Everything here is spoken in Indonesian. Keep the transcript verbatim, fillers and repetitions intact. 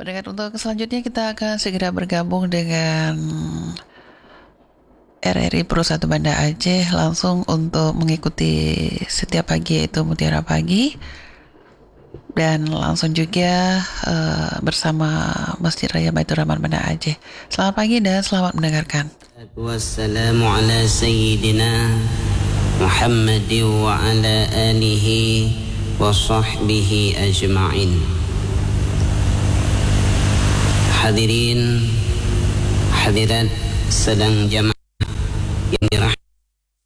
Pendengar, untuk selanjutnya kita akan segera bergabung dengan R R I Pro satu Banda Aceh langsung untuk mengikuti setiap pagi yaitu Mutiara Pagi, dan langsung juga uh, bersama Masjid Raya Baitur Rahman Banda Aceh. Selamat pagi dan selamat mendengarkan. Wassalamu ala sayyidina Muhammad wa ala alihi wa sahbihi ajma'in. Hadirin hadirat sedang jamaah